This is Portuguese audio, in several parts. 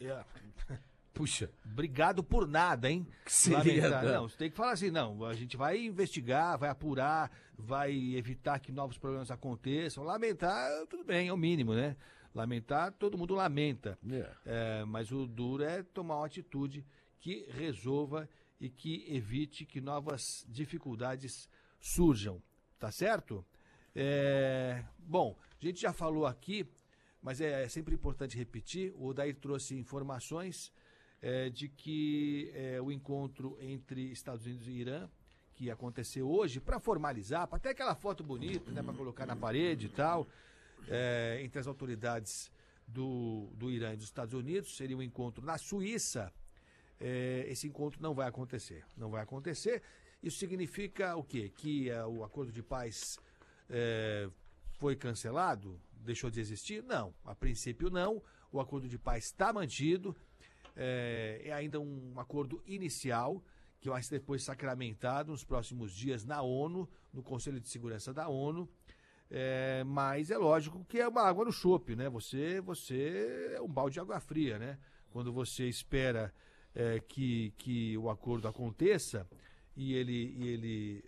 Puxa, obrigado por nada, hein? Que seria, não, você tem que falar assim, não, a gente vai investigar, vai apurar, vai evitar que novos problemas aconteçam. Lamentar, tudo bem, é o mínimo, né? Lamentar, todo mundo lamenta. Mas o duro é tomar uma atitude que resolva e que evite que novas dificuldades surjam, tá certo? Bom, a gente já falou aqui, mas é sempre importante repetir, o Odair trouxe informações de que o encontro entre Estados Unidos e Irã, que aconteceu hoje, para formalizar, para ter aquela foto bonita, né, para colocar na parede e tal, entre as autoridades do Irã e dos Estados Unidos, seria um encontro na Suíça. Esse encontro não vai acontecer. Não vai acontecer. Isso significa o quê? Que o acordo de paz foi cancelado? Deixou de existir? Não. A princípio, não. O acordo de paz está mantido. É ainda um acordo inicial, que vai ser depois sacramentado nos próximos dias na ONU, no Conselho de Segurança da ONU. Mas é lógico que é uma água no chope, né? Você é um balde de água fria, né? Quando você espera que o acordo aconteça e ele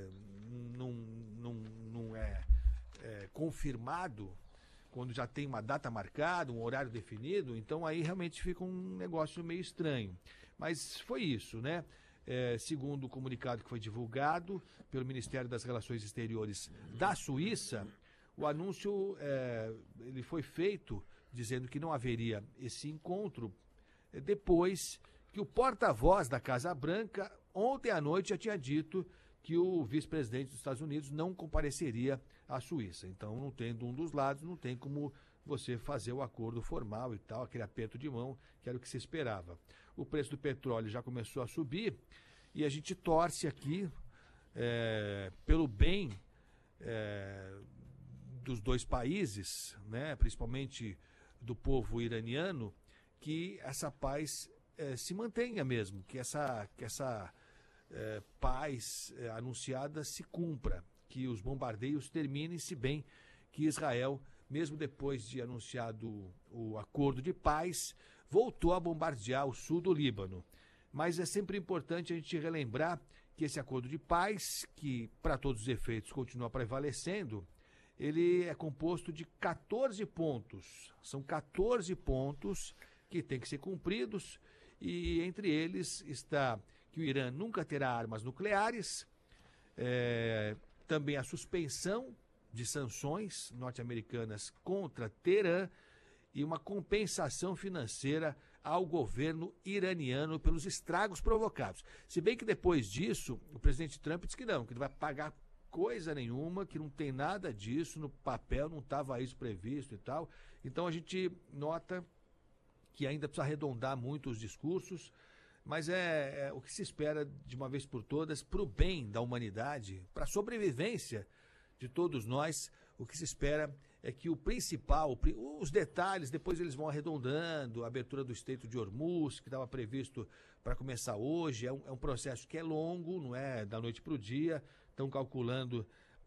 não é confirmado, quando já tem uma data marcada, um horário definido, então aí realmente fica um negócio meio estranho. Mas foi isso, né? Segundo o comunicado que foi divulgado pelo Ministério das Relações Exteriores da Suíça, o anúncio ele foi feito dizendo que não haveria esse encontro depois que o porta-voz da Casa Branca ontem à noite já tinha dito que o vice-presidente dos Estados Unidos não compareceria à Suíça. Então, não tendo um dos lados, não tem como você fazer o acordo formal e tal, aquele aperto de mão, que era o que se esperava. O preço do petróleo já começou a subir e a gente torce aqui pelo bem dos dois países, né, principalmente do povo iraniano, que essa paz se mantenha mesmo, que essa paz anunciada se cumpra, que os bombardeios terminem, se bem que Israel, mesmo depois de anunciado o acordo de paz, voltou a bombardear o sul do Líbano. Mas é sempre importante a gente relembrar que esse acordo de paz, que para todos os efeitos continua prevalecendo, ele é composto de 14 pontos. São 14 pontos que têm que ser cumpridos e entre eles está que o Irã nunca terá armas nucleares, também a suspensão de sanções norte-americanas contra Teherã e uma compensação financeira ao governo iraniano pelos estragos provocados. Se bem que depois disso, o presidente Trump disse que não vai pagar coisa nenhuma, que não tem nada disso no papel, não estava isso previsto e tal. Então a gente nota que ainda precisa arredondar muito os discursos, mas é o que se espera de uma vez por todas, para o bem da humanidade, para a sobrevivência de todos nós. O que se espera é que o principal, os detalhes, depois eles vão arredondando, a abertura do Estreito de Hormuz, que estava previsto para começar hoje, é um processo que é longo, não é da noite para o dia. Estão calculando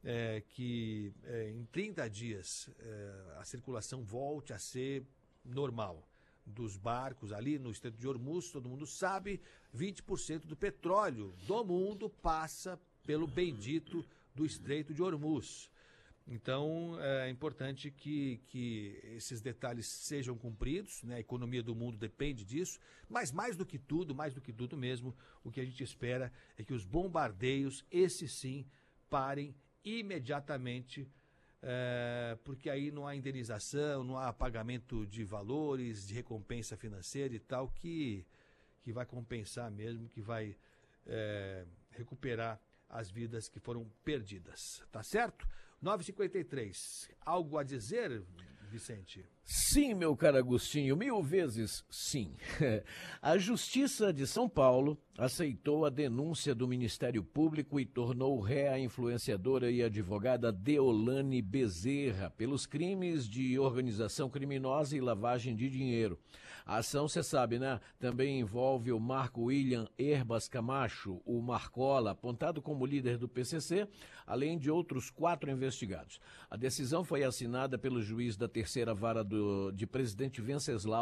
que em 30 dias a circulação volte a ser normal dos barcos ali no Estreito de Hormuz. Todo mundo sabe, 20% do petróleo do mundo passa pelo bendito do Estreito de Hormuz. Então é importante que esses detalhes sejam cumpridos, né? A economia do mundo depende disso, mas mais do que tudo mesmo, o que a gente espera é que os bombardeios, esses sim, parem imediatamente, porque aí não há indenização, não há pagamento de valores, de recompensa financeira e tal, que vai compensar mesmo, que vai recuperar as vidas que foram perdidas. Tá certo? 9h53. Algo a dizer, Vicente? Sim, meu caro Agostinho, 1000 vezes sim. A Justiça de São Paulo aceitou a denúncia do Ministério Público e tornou ré a influenciadora e advogada Deolane Bezerra pelos crimes de organização criminosa e lavagem de dinheiro. A ação, você sabe, né? Também envolve o Marco William Herbas Camacho, o Marcola, apontado como líder do PCC, além de outros 4 investigados. A decisão foi assinada pelo juiz da terceira vara de Presidente Venceslau